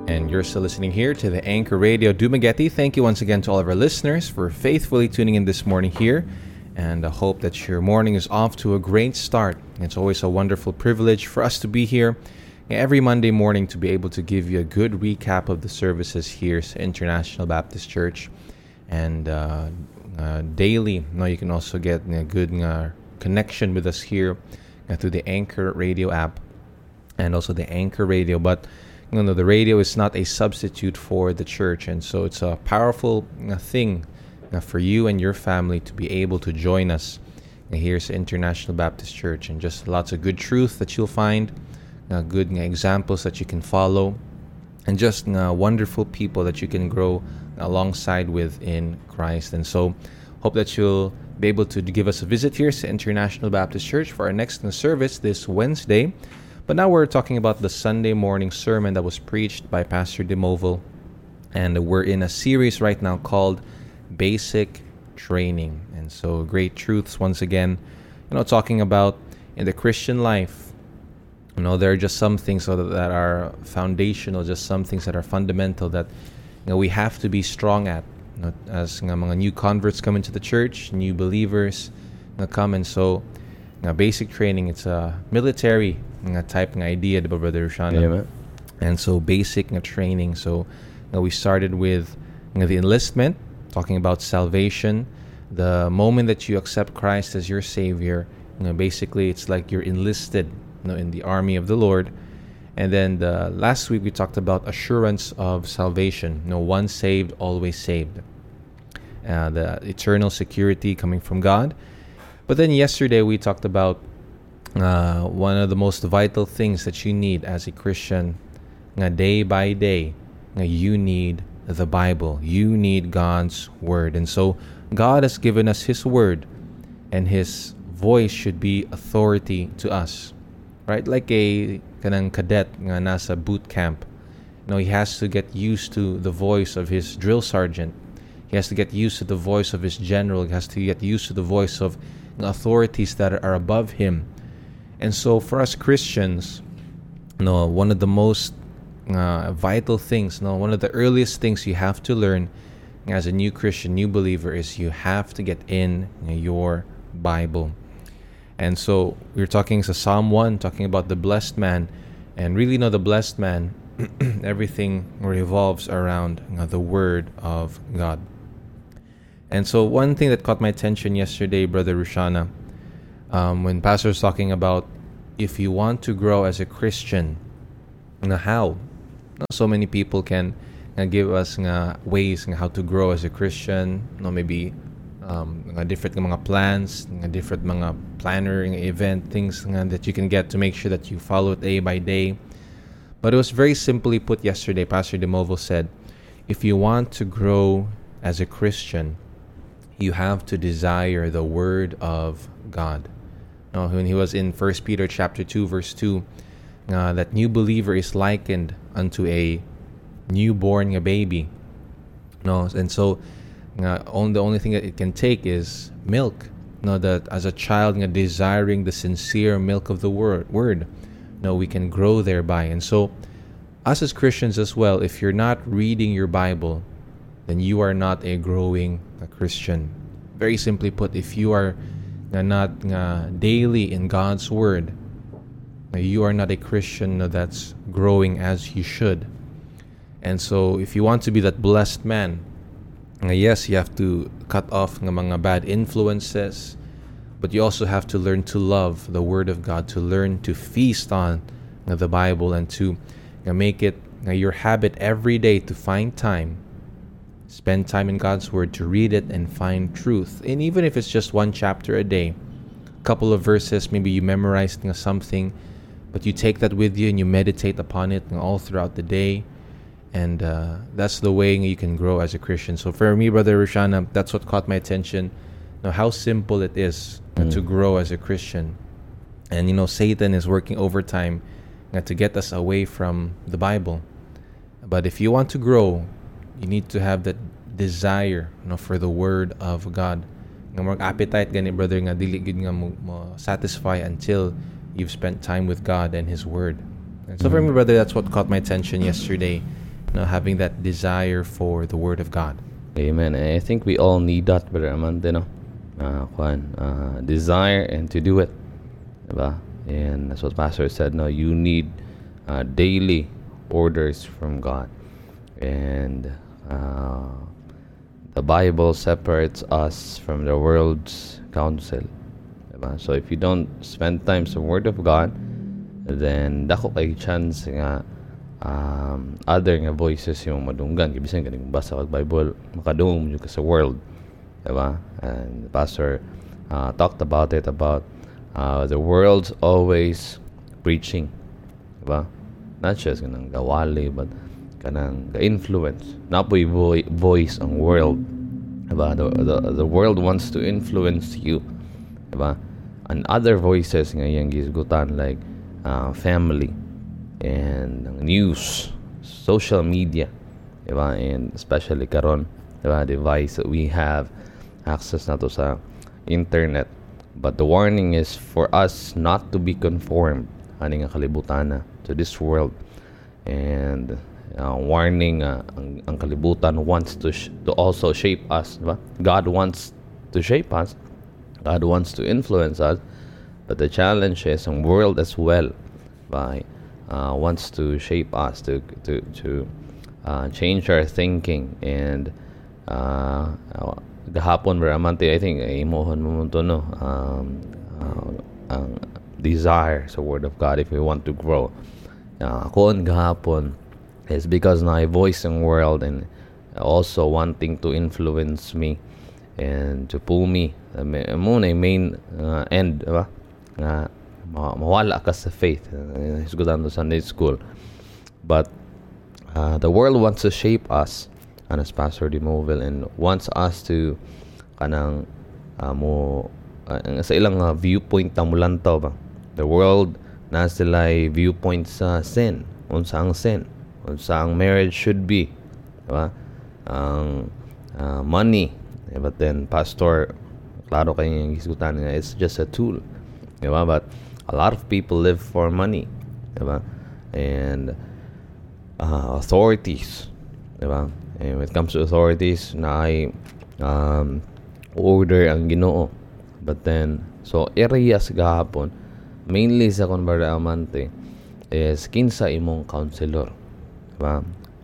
And you're still listening here to the Anchor Radio Dumaguete. Thank you once again to all of our listeners for faithfully tuning in this morning here. And I hope that your morning is off to a great start. It's always a wonderful privilege for us to be here every Monday morning to be able to give you a good recap of the services here at International Baptist Church. And daily, you can also get a good connection with us here through the Anchor Radio app and also the Anchor Radio. But the radio is not a substitute for the church, and so it's a powerful thing for you and your family to be able to join us. Here's International Baptist Church, and just lots of good truth that you'll find, good examples that you can follow, and just wonderful people that you can grow alongside with in Christ. And so hope that you'll be able to give us a visit here to International Baptist Church for our next service this Wednesday. But now we're talking about the Sunday morning sermon that was preached by Pastor DeMoval. And we're in a series right now called Basic Training. And so great truths once again, talking about in the Christian life. There are just some things that are foundational, just some things that are fundamental that we have to be strong at. As mga new converts come into the church, new believers come, and so basic training, it's a military type ng idea, diba, Brother Rushana? Yeah, man. And so basic training. So we started with the enlistment, talking about salvation. The moment that you accept Christ as your Savior, basically it's like you're enlisted in the army of the Lord. And then last week we talked about assurance of salvation. Once saved, always saved. The eternal security coming from God. But then yesterday we talked about one of the most vital things that you need as a Christian. Day by day, you need the Bible. You need God's Word. And so God has given us His Word, and His voice should be authority to us. Right? Like a kanang cadet nga nasa boot camp. He has to get used to the voice of his drill sergeant. He has to get used to the voice of his general. He has to get used to the voice of authorities that are above him. And so for us Christians, one of the most vital things, one of the earliest things you have to learn as a new Christian, new believer, is you have to get in your Bible. And so we're talking Psalm 1, talking about the blessed man. And really, the blessed man, everything revolves around the Word of God. And so one thing that caught my attention yesterday, Brother Rushana, when Pastor was talking about if you want to grow as a Christian, how? So many people can give us ways how to grow as a Christian. Maybe different mga plans, different mga planner, event, things that you can get to make sure that you follow it day by day. But it was very simply put yesterday. Pastor DeMoval said, if you want to grow as a Christian, you have to desire the Word of God. When he was in 1 Peter chapter 2, verse 2, that new believer is likened unto a newborn baby. And so the only thing that it can take is milk. That as a child, desiring the sincere milk of the word. We can grow thereby. And so, us as Christians as well, if you're not reading your Bible, then you are not a growing Christian. Very simply put, if you are not daily in God's Word, you are not a Christian that's growing as you should. And so, if you want to be that blessed man, yes, you have to cut off mga bad influences, but you also have to learn to love the Word of God, to learn to feast on the Bible, and to make it your habit every day to find time, spend time in God's Word, to read it and find truth. And even if it's just one chapter a day, a couple of verses, maybe you memorized something, but you take that with you and you meditate upon it all throughout the day. And that's the way you can grow as a Christian. So for me, Brother Rushana, that's what caught my attention. How simple it is to grow as a Christian. And Satan is working overtime to get us away from the Bible. But if you want to grow, you need to have that desire for the Word of God. Nga appetite gani, brother, nga dili gid nga mo satisfy until you've spent time with God and His Word. And so for me, brother, that's what caught my attention yesterday. having that desire for the Word of God. Amen. I think we all need that, Brother Amante, no? Desire and to do it. Diba? And that's what Pastor said, no? You need daily orders from God. And the Bible separates us from the world's counsel. Diba? So if you don't spend time sa Word of God, then dako kay chance nga other nga voices yung madunggan bisan kaning basa kag Bible makadungog mo ka sa world, diba? And the pastor talked about it, about the world's always preaching, diba? Not just kanang gawali, but kanang ga-influence na po voice ang world, diba? The world wants to influence you, diba? And other voices nga yang gisgutan, like family and news, social media, diba? And especially karon, diba, device that we have access na to sa internet. But the warning is for us not to be conformed ani nga kalibutan na to this world. And warning, ang kalibutan wants to also shape us, diba? God wants to shape us, God wants to influence us, but the challenge is ang world as well wants to shape us to change our thinking. And gahapon, Amante, I think imohon mo to, no, desire sa Word of God if we want to grow. Ako gahapon is because na I voice ng world and also wanting to influence me and to pull me muna yung main end, diba? Nga mawala ka sa faith. Hisgutan to Sunday school. But the world wants to shape us, and as Pastor Demoville, and wants us to kanang sa ilang viewpoint na mulantaw ba. The world na sila viewpoint sa sin, unsa ang sin, unsa ang marriage should be, diba? Ang money, but then Pastor klaro kayo yung hisgutan nga it's just a tool, diba? But a lot of people live for money, diba? And authorities, diba? And when it comes to authorities, na ay order ang Ginoo. But then, so areas gahapon, mainly sa Converda Amante, is kinsa imong counselor, diba?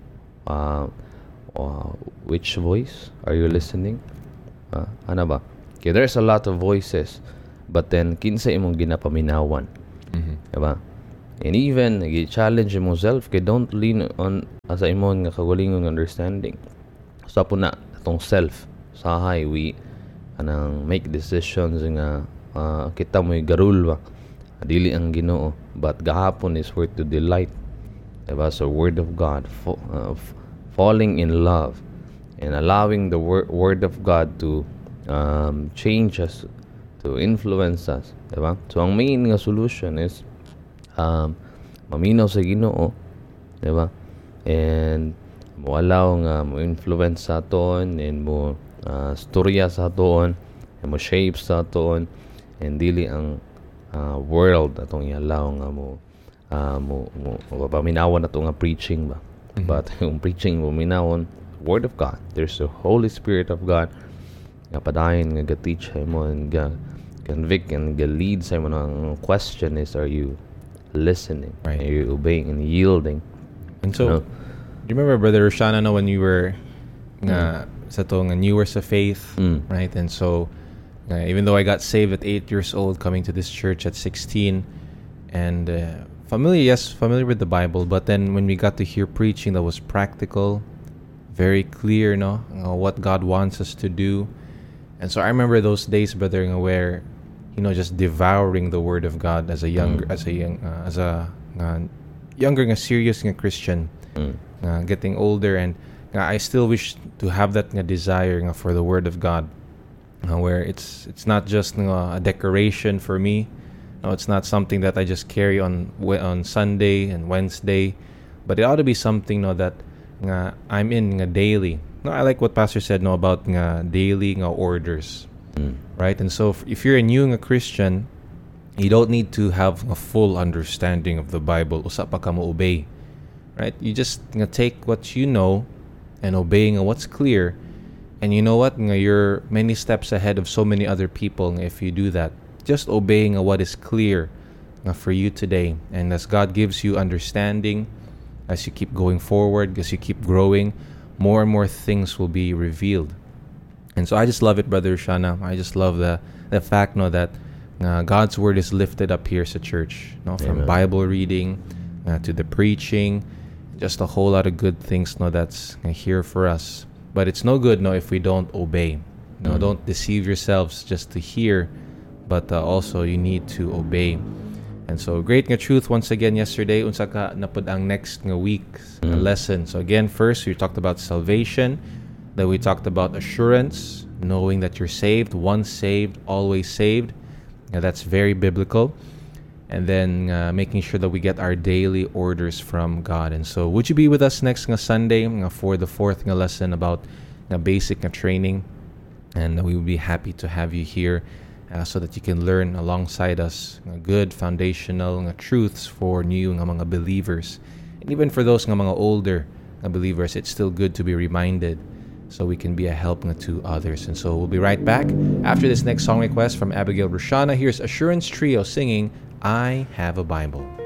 Which voice are you listening? Ano ba? Okay, there's a lot of voices, but then kinsa imong ginapaminawan, diba? And even challenge yourself, kay don't lean on sa imong nga kagulingong understanding. So po na atong self sahay we anang make decisions nga kita mo'y garulwa dili ang Ginoo, but gahapon is worth to delight, diba? So Word of God, falling in love and allowing the word of God to change us, to influence us, diba? So ang main nga solution is maminaw sa Ginoo, diba? And mo allow nga mo influence sa aton, and mo storya sa aton, and mo shape sa aton, and dili ang world atong i-allow nga mo paminawan ato nga preaching ba. But yung preaching mo minawon Word of God, there's the Holy Spirit of God nga padayon nga ga-teach mo and convict and ga-lead sa mo. Ang question is, are you listening? Right. Are you obeying and yielding? And so, do you remember, Brother Roshana, when you were sa to nga newer sa faith, right? And so, even though I got saved at 8 years old, coming to this church at 16, and familiar with the Bible, but then when we got to hear preaching that was practical, very clear, what God wants us to do. And so I remember those days, brother, where just devouring the Word of God as a younger, younger, serious Christian, getting older, and I still wish to have that desire for the Word of God, where it's not just a decoration for me. No, it's not something that I just carry on Sunday and Wednesday, but it ought to be something that I'm in daily. No, I like what Pastor said about daily orders, right? And so if you're a new Christian, you don't need to have a full understanding of the Bible. Usa pa ka mo obey, right? You just take what you know and obeying what's clear. And you know what? You're many steps ahead of so many other people if you do that. Just obeying what is clear for you today. And as God gives you understanding, as you keep going forward, as you keep growing, more and more things will be revealed. And so I just love it, Brother Shana. I just love the fact that God's word is lifted up here as a church. From Amen. Bible reading to the preaching, just a whole lot of good things that's here for us. But it's no good if we don't obey. Don't deceive yourselves just to hear, but also you need to obey. And so great nga truth once again yesterday. Unsa ka napud ang next nga week's lesson. So again, first we talked about salvation. Then we talked about assurance, knowing that you're saved, once saved, always saved. Now that's very biblical. And then making sure that we get our daily orders from God. And so would you be with us next nga Sunday for the fourth nga lesson about basic training? And we would be happy to have you here so that you can learn alongside us good foundational truths for new mga believers. And even for those mga older believers, it's still good to be reminded so we can be a help to others. And so we'll be right back after this next song request from Abigail Rushana. Here's Assurance Trio singing I Have a Bible.